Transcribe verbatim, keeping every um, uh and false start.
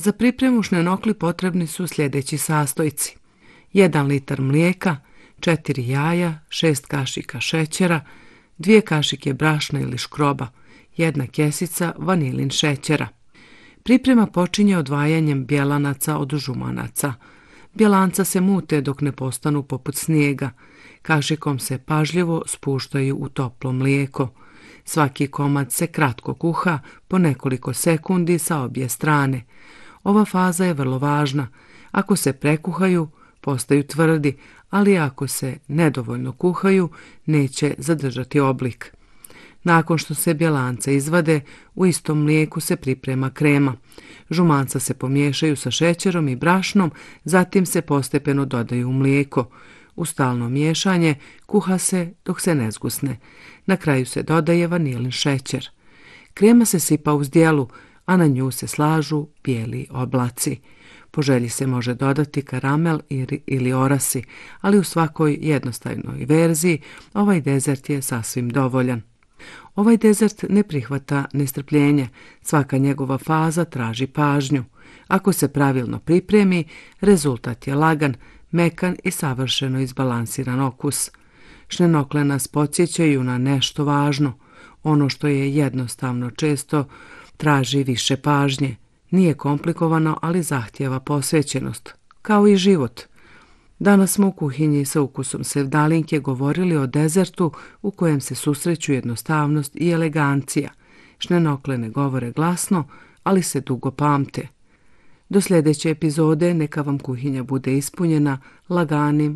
Za pripremu šnenokli potrebni su sljedeći sastojci: jedan litar mlijeka, četiri jaja, šest kašika šećera, dvije kašike brašna ili škroba, jedna kesica vanilin šećera. Priprema počinje odvajanjem bjelanaca od žumanaca. Bjelanca se mute dok ne postanu poput snijega. Kašikom se pažljivo spuštaju u toplo mlijeko. Svaki komad se kratko kuha po nekoliko sekundi sa obje strane. Ova faza je vrlo važna. Ako se prekuhaju, postaju tvrdi, ali ako se nedovoljno kuhaju, neće zadržati oblik. Nakon što se bjelanca izvade, u istom mlijeku se priprema krema. Žumanca se pomiješaju sa šećerom i brašnom, zatim se postepeno dodaju u mlijeko. U stalno miješanje kuha se dok se ne zgusne. Na kraju se dodaje vanilin šećer. Krema se sipa u zdjelu, a na nju se slažu bijeli oblaci. Po želji se može dodati karamel ili orasi, ali u svakoj jednostavnoj verziji ovaj dezert je sasvim dovoljan. Ovaj dezert ne prihvata nestrpljenje, svaka njegova faza traži pažnju. Ako se pravilno pripremi, rezultat je lagan, mekan i savršeno izbalansiran okus. Šnenokle nas podsjećaju na nešto važno. Ono što je jednostavno često traži više pažnje. Nije komplikovano, ali zahtijeva posvećenost, kao i život. Danas smo u kuhinji sa ukusom sevdalinke govorili o dezertu u kojem se susreću jednostavnost i elegancija. Šnenokle ne govore glasno, ali se dugo pamte. Do sljedeće epizode neka vam kuhinja bude ispunjena laganim,